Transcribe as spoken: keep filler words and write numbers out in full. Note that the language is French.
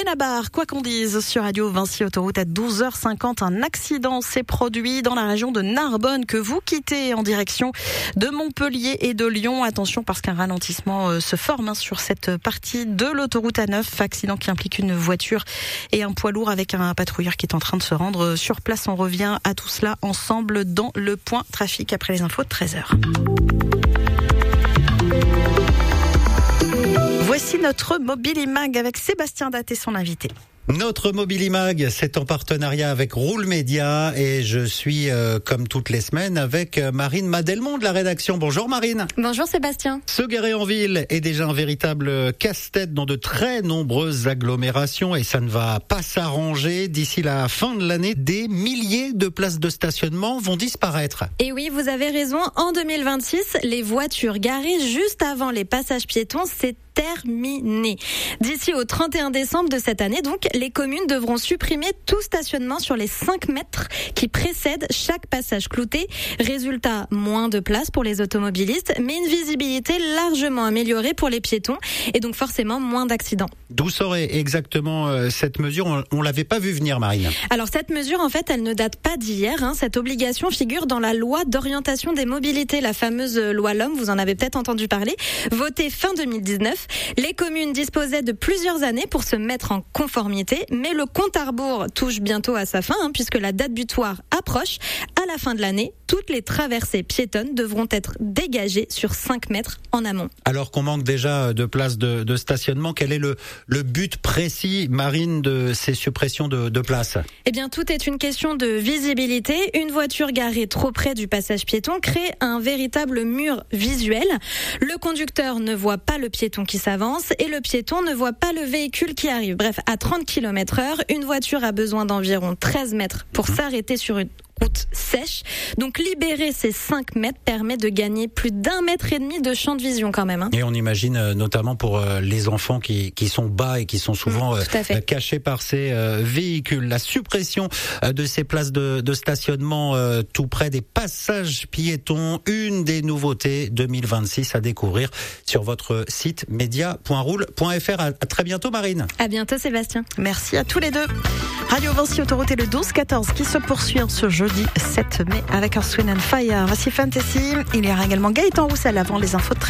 Benabar, quoi qu'on dise sur Radio Vinci Autoroute à douze heures cinquante, un accident s'est produit dans la région de Narbonne que vous quittez en direction de Montpellier et de Lyon. Attention parce qu'un ralentissement se forme sur cette partie de l'autoroute A neuf. Accident qui implique une voiture et un poids lourd avec un patrouilleur qui est en train de se rendre sur place. On revient à tout cela ensemble dans le point trafic après les infos de treize heures. Voici notre Mobilimag avec Sébastien Datt et son invité. Notre Mobilimag, c'est en partenariat avec Roule Média et je suis, euh, comme toutes les semaines, avec Marine Madelmont de la rédaction. Bonjour Marine. Bonjour Sébastien. Se garer en ville est déjà un véritable casse-tête dans de très nombreuses agglomérations et ça ne va pas s'arranger. D'ici la fin de l'année, des milliers de places de stationnement vont disparaître. Et oui, vous avez raison. En deux mille vingt-six, les voitures garées juste avant les passages piétons, c'est terminé. D'ici au trente et un décembre de cette année, donc, les communes devront supprimer tout stationnement sur les cinq mètres qui précèdent chaque passage clouté. Résultat, moins de place pour les automobilistes, mais une visibilité largement améliorée pour les piétons et donc forcément moins d'accidents. D'où serait exactement euh, cette mesure? On, on l'avait pas vu venir, Marine. Alors cette mesure, en fait, elle ne date pas d'hier. Hein. Cette obligation figure dans la loi d'orientation des mobilités, la fameuse loi L O M. Vous en avez peut-être entendu parler. Votée fin deux mille dix-neuf. Les communes disposaient de plusieurs années pour se mettre en conformité, mais le compte à rebours touche bientôt à sa fin, hein, puisque la date butoir approche. À la fin de l'année, toutes les traversées piétonnes devront être dégagées sur cinq mètres en amont. Alors qu'on manque déjà de places de, de stationnement, quel est le, le but précis, Marine, de ces suppressions de, de places? Eh bien, tout est une question de visibilité. Une voiture garée trop près du passage piéton crée un véritable mur visuel. Le conducteur ne voit pas le piéton qui s'avance et le piéton ne voit pas le véhicule qui arrive. Bref, à trente kilomètres heure, une voiture a besoin d'environ treize mètres pour s'arrêter sur une route sèche. Donc libérer ces cinq mètres permet de gagner plus d'un mètre et demi de champ de vision quand même. Hein. Et on imagine euh, notamment pour euh, les enfants qui, qui sont bas et qui sont souvent mmh, euh, cachés par ces euh, véhicules. La suppression euh, de ces places de, de stationnement euh, tout près des passages piétons, une des nouveautés deux mille vingt-six à découvrir sur votre site média point roule point f r. À, à très bientôt Marine. À bientôt Sébastien. Merci à tous les deux. Radio Vinci Autoroute et le douze quatorze qui se poursuit en ce jeudi sept mai avec un Swing and Fire. Voici Fantasy. Il y aura également Gaëtan Roussel avant les infos de